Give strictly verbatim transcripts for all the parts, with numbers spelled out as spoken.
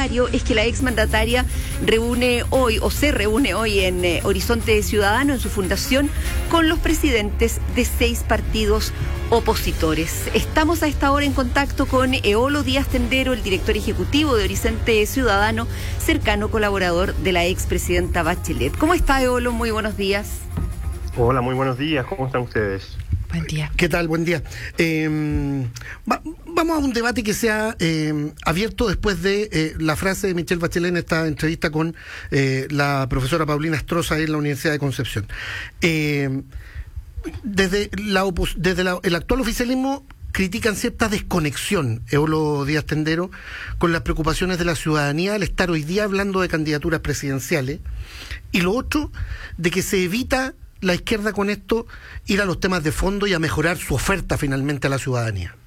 diario es que la exmandataria reúne hoy, o se reúne hoy en eh, Horizonte Ciudadano, en su fundación, con los presidentes de seis partidos opositores. Estamos a esta hora en contacto con Eolo Díaz Tendero, el director ejecutivo de Horizonte Ciudadano, cercano colaborador de la expresidenta Bachelet. ¿Cómo está, Eolo? Muy buenos días. Hola, muy buenos días. ¿Cómo están ustedes? Buen día. ¿Qué tal? Buen día. Eh, va, vamos a un debate que se ha eh, abierto después de eh, la frase de Michelle Bachelet en esta entrevista con eh, la profesora Paulina Astroza en la Universidad de Concepción. Eh, desde la opos- desde la, el actual oficialismo critican cierta desconexión, Eolo Díaz Tendero, con las preocupaciones de la ciudadanía al estar hoy día hablando de candidaturas presidenciales, y lo otro, de que se evita la izquierda con esto ir a los temas de fondo y a mejorar su oferta finalmente a la ciudadanía.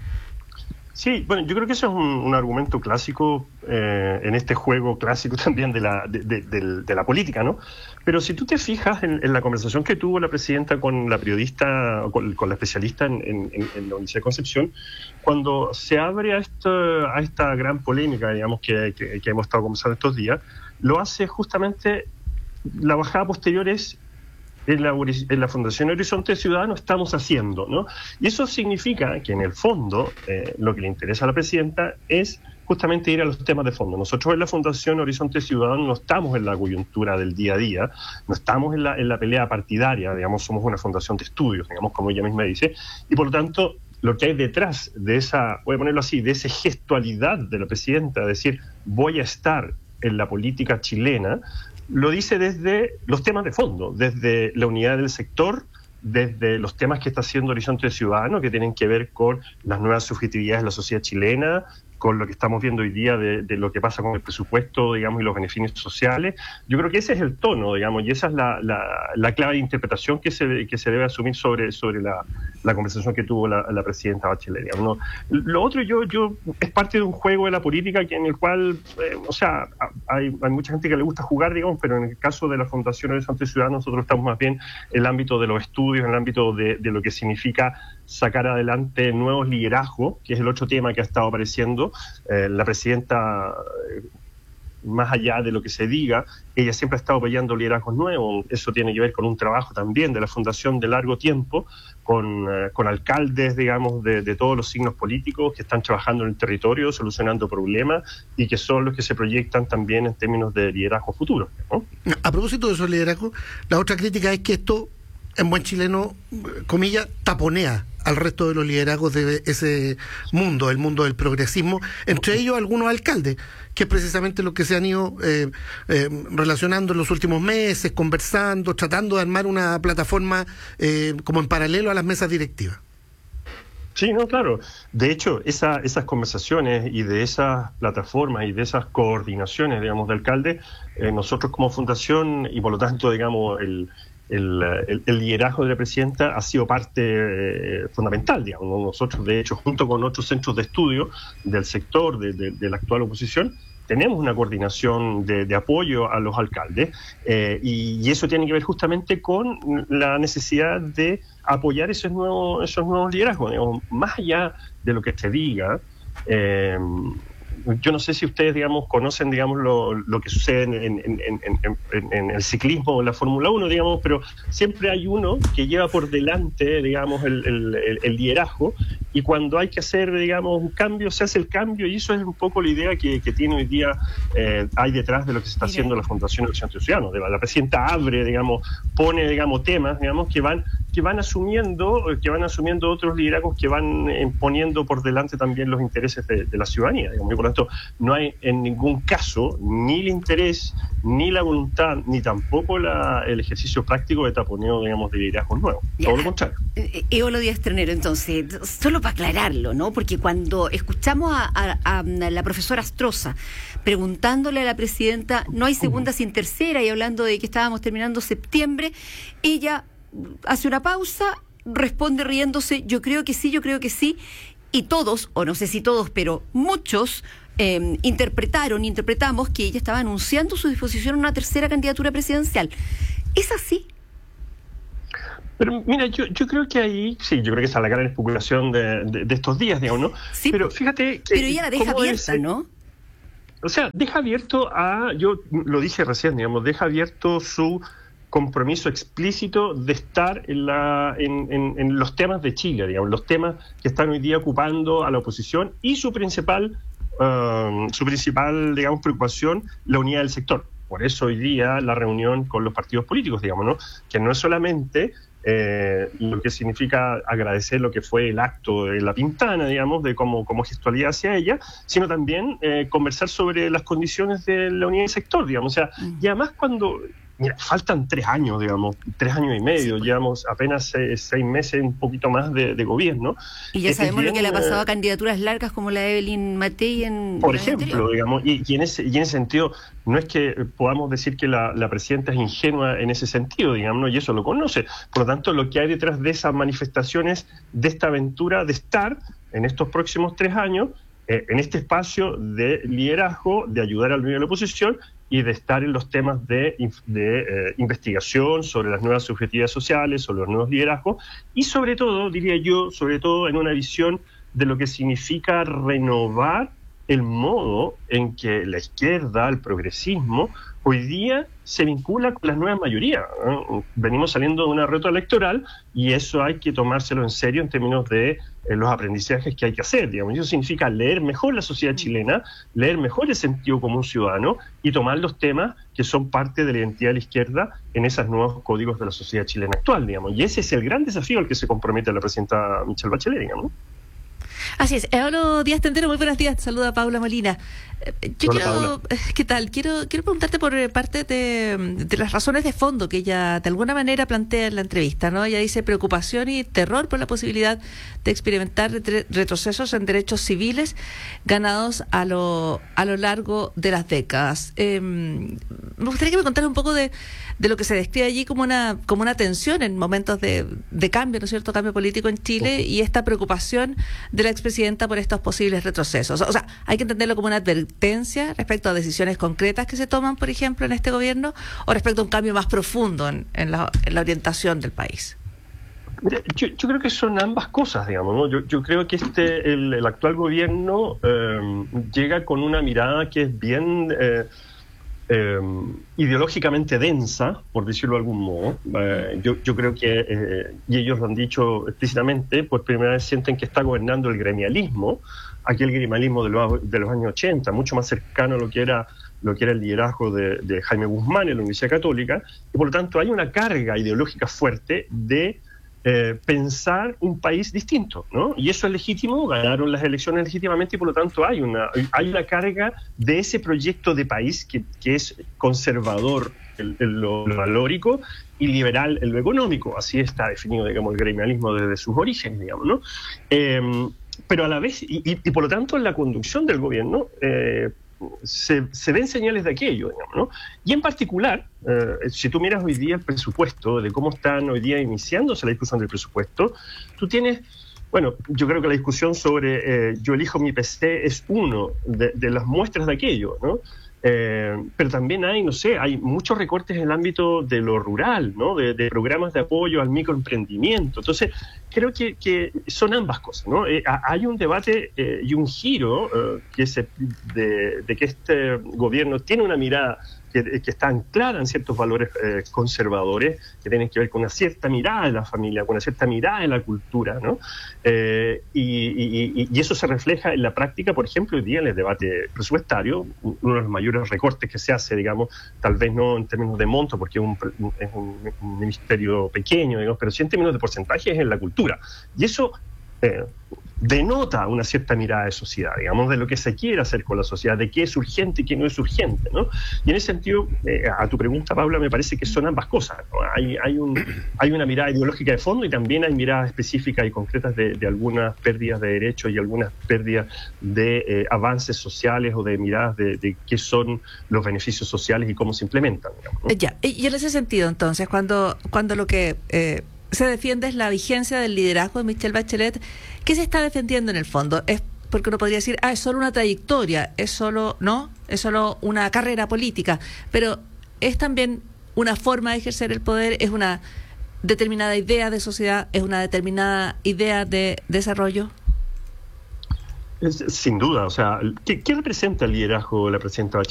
Sí, bueno, yo creo que eso es un, un argumento clásico eh, en este juego clásico también de la, de, de, de, de la política, ¿no? Pero si tú te fijas en, en la conversación que tuvo la presidenta con la periodista, con, con la especialista en, en, en la Universidad de Concepción, cuando se abre a esta, a esta gran polémica, digamos, que, que, que hemos estado conversando estos días, lo hace justamente, la bajada posterior es En la, en la Fundación Horizonte Ciudadano estamos haciendo, ¿no? Y eso significa que en el fondo eh, lo que le interesa a la presidenta es justamente ir a los temas de fondo. Nosotros en la Fundación Horizonte Ciudadano no estamos en la coyuntura del día a día, no estamos en la, en la pelea partidaria, digamos, somos una fundación de estudios, digamos, como ella misma dice, y por lo tanto lo que hay detrás de esa, voy a ponerlo así, de esa gestualidad de la presidenta, es decir, voy a estar en la política chilena, lo dice desde los temas de fondo, desde la unidad del sector, desde los temas que está haciendo Horizonte Ciudadano, que tienen que ver con las nuevas subjetividades de la sociedad chilena, con lo que estamos viendo hoy día de, de lo que pasa con el presupuesto, digamos, y los beneficios sociales. Yo creo que ese es el tono, digamos, y esa es la, la, la clave de interpretación que se, que se debe asumir sobre, sobre la, la conversación que tuvo la, la presidenta Bachelet, digamos, ¿no? Lo otro, yo, yo es parte de un juego de la política que en el cual, eh, o sea, hay, hay mucha gente que le gusta jugar, digamos, pero en el caso de la Fundación Horizonte Ciudadano nosotros estamos más bien en el ámbito de los estudios, en el ámbito de, de lo que significa sacar adelante nuevos liderazgos, que es el otro tema que ha estado apareciendo. Eh, la presidenta, eh, más allá de lo que se diga, ella siempre ha estado apoyando liderazgos nuevos. Eso tiene que ver con un trabajo también de la Fundación de largo tiempo, con, eh, con alcaldes, digamos, de, de todos los signos políticos que están trabajando en el territorio, solucionando problemas, y que son los que se proyectan también en términos de liderazgo futuro, ¿no? A propósito de esos liderazgos, la otra crítica es que esto, en buen chileno, comillas, taponea al resto de los liderazgos de ese mundo, el mundo del progresismo, entre ellos algunos alcaldes, que es precisamente lo que se han ido eh, eh, relacionando en los últimos meses, conversando, tratando de armar una plataforma eh, como en paralelo a las mesas directivas. Sí, no, claro. De hecho, esa, esas conversaciones y de esas plataformas y de esas coordinaciones, digamos, de alcaldes, eh, nosotros como fundación, y por lo tanto, digamos, el El, el, el liderazgo de la presidenta ha sido parte eh, fundamental, digamos. Nosotros, de hecho, junto con otros centros de estudio del sector de, de, de la actual oposición, tenemos una coordinación de, de apoyo a los alcaldes, eh, y, y eso tiene que ver justamente con la necesidad de apoyar esos nuevos, esos nuevos liderazgos, digamos, más allá de lo que se diga. eh, Yo no sé si ustedes, digamos, conocen, digamos, lo, lo que sucede en, en, en, en, en, en el ciclismo o en la Fórmula uno, digamos, pero siempre hay uno que lleva por delante, digamos, el, el, el liderazgo, y cuando hay que hacer, digamos, un cambio, se hace el cambio, y eso es un poco la idea que, que tiene hoy día, eh, hay detrás de lo que se está Mira. haciendo la Fundación Horizonte Ciudadano. La presidenta abre, digamos, pone, digamos, temas, digamos, que van que van asumiendo, que van asumiendo otros liderazgos que van eh, poniendo por delante también los intereses de, de la ciudadanía, digamos. Y por lo tanto, no hay en ningún caso ni el interés, ni la voluntad, ni tampoco la, el ejercicio práctico de taponeo, digamos, de liderazgos nuevos. Ya. Todo lo contrario. Eh, Eolo Díaz Ternero, entonces, solo para aclararlo, ¿no? Porque cuando escuchamos a, a, a la profesora Astroza preguntándole a la presidenta, no hay segunda sin tercera, y hablando de que estábamos terminando septiembre, ella hace una pausa, responde riéndose, yo creo que sí, yo creo que sí, y todos, o no sé si todos, pero muchos eh, interpretaron, interpretamos que ella estaba anunciando su disposición a una tercera candidatura presidencial. ¿Es así? Pero mira, yo, yo creo que ahí, sí, yo creo que esa es la gran especulación de, de, de estos días, digamos, ¿no? Sí, pero fíjate... Pero ella la deja abierta, es, ¿no? o sea, deja abierto a, yo lo dije recién, digamos, deja abierto su compromiso explícito de estar en, la, en, en, en los temas de Chile, digamos, los temas que están hoy día ocupando a la oposición y su principal, uh, su principal, digamos, preocupación, la unidad del sector. Por eso hoy día la reunión con los partidos políticos, digamos, ¿no? Que no es solamente eh, lo que significa agradecer lo que fue el acto de La Pintana, digamos, de como, como gestualidad hacia ella, sino también eh, conversar sobre las condiciones de la unidad del sector, digamos. O sea, y además cuando... Mira, faltan tres años, digamos, tres años y medio, sí, llevamos apenas seis, seis meses, un poquito más de, de gobierno. Y ya es sabemos bien, lo que le ha pasado a candidaturas largas como la de Evelyn Matei en... Por en ejemplo, anterior. digamos, y, y, en ese, y en ese sentido, no es que podamos decir que la, la presidenta es ingenua en ese sentido, digamos, ¿no? Y eso lo conoce. Por lo tanto, lo que hay detrás de esas manifestaciones, de esta aventura de estar en estos próximos tres años, eh, en este espacio de liderazgo, de ayudar al medio de la oposición, y de estar en los temas de, de eh, investigación sobre las nuevas subjetividades sociales, sobre los nuevos liderazgos, y sobre todo, diría yo, sobre todo en una visión de lo que significa renovar el modo en que la izquierda, el progresismo, hoy día se vincula con las nuevas mayorías, ¿no? Venimos saliendo de una reto electoral y eso hay que tomárselo en serio en términos de eh, los aprendizajes que hay que hacer, digamos. Eso significa leer mejor la sociedad chilena, leer mejor el sentido común ciudadano y tomar los temas que son parte de la identidad de la izquierda en esos nuevos códigos de la sociedad chilena actual, digamos. Y ese es el gran desafío al que se compromete la presidenta Michelle Bachelet, digamos. Así es. Pablo Díaz Tendero, muy buenos días. Saluda Paula Molina. Yo Hola, quiero, Paula. ¿qué tal? Quiero quiero preguntarte por parte de, de las razones de fondo que ella de alguna manera plantea en la entrevista, ¿no? Ella dice preocupación y terror por la posibilidad de experimentar retre- retrocesos en derechos civiles ganados a lo a lo largo de las décadas. Eh, me gustaría que me contaras un poco de, de lo que se describe allí como una como una tensión en momentos de, de cambio, ¿no es cierto?, cambio político en Chile, uh-huh. y esta preocupación de la expresidenta por estos posibles retrocesos. O sea, hay que entenderlo como una advertencia respecto a decisiones concretas que se toman, por ejemplo, en este gobierno, o respecto a un cambio más profundo en, en, la, en la orientación del país. Mira, yo, yo creo que son ambas cosas, digamos, ¿no? Yo, yo creo que este el, el actual gobierno eh, llega con una mirada que es bien eh, eh, ideológicamente densa, por decirlo de algún modo. Eh, yo, yo creo que, eh, y ellos lo han dicho explícitamente, por primera vez sienten que está gobernando el gremialismo, aquel gremialismo de los, de los años ochenta, mucho más cercano a lo que era lo que era el liderazgo de, de Jaime Guzmán en la Universidad Católica, y por lo tanto hay una carga ideológica fuerte de eh, pensar un país distinto, ¿no? Y eso es legítimo, ganaron las elecciones legítimamente y por lo tanto hay una, hay una carga de ese proyecto de país que, que es conservador en, en lo, lo valórico y liberal en lo económico, así está definido, digamos, el gremialismo desde sus orígenes, digamos, ¿no? Eh, pero a la vez, y, y, y por lo tanto en la conducción del gobierno, eh, Se, se ven señales de aquello, digamos, ¿no? Y en particular, eh, si tú miras hoy día el presupuesto, de cómo están hoy día iniciándose la discusión del presupuesto, tú tienes, bueno, yo creo que la discusión sobre eh, yo elijo mi P C es uno de, de las muestras de aquello, ¿no? Eh, pero también hay, no sé, hay muchos recortes en el ámbito de lo rural, ¿no? De, de programas de apoyo al microemprendimiento. Entonces, creo que, que son ambas cosas, ¿no? Eh, hay un debate eh, y un giro eh, que se, de, de que este gobierno tiene una mirada que, que está anclada en ciertos valores eh, conservadores que tienen que ver con una cierta mirada de la familia, con una cierta mirada de la cultura, ¿no? Eh, y, y, y eso se refleja en la práctica, por ejemplo, hoy día en el debate presupuestario, uno de los mayores recortes que se hace, digamos, tal vez no en términos de monto, porque es un, es un, un ministerio pequeño, digamos, pero sí en términos de porcentajes en la cultura. Y eso eh, denota una cierta mirada de sociedad, digamos, de lo que se quiere hacer con la sociedad, de qué es urgente y qué no es urgente, ¿no? Y en ese sentido, eh, a tu pregunta, Paula, me parece que son ambas cosas, ¿no? Hay, hay, un, hay una mirada ideológica de fondo y también hay miradas específicas y concretas de, de algunas pérdidas de derechos y algunas pérdidas de eh, avances sociales o de miradas de, de qué son los beneficios sociales y cómo se implementan, digamos, ¿no? Ya, y en ese sentido, entonces, cuando, cuando lo que... Eh, se defiende es la vigencia del liderazgo de Michelle Bachelet, ¿qué se está defendiendo en el fondo? Es porque uno podría decir, ah, es solo una trayectoria, es solo, no, es solo una carrera política, pero es también una forma de ejercer el poder, es una determinada idea de sociedad, es una determinada idea de desarrollo. Es- sin duda, o sea, ¿qué, qué representa el liderazgo de la presidenta Bachelet?